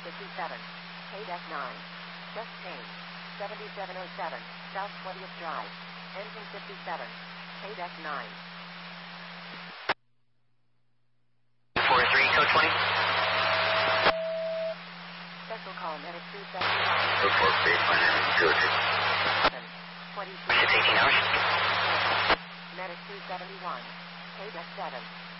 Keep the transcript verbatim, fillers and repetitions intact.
fifty-seven. K-Deck nine. Just change. seventy-seven oh seven, South twentieth Drive. Engine fifty-seven. K-Deck nine. four three, code twenty. Special call medic two seventy-one. Code four, baseline and Georgia. twenty-three. It's eighteen hours. Medic two seventy-one. K-Deck seven.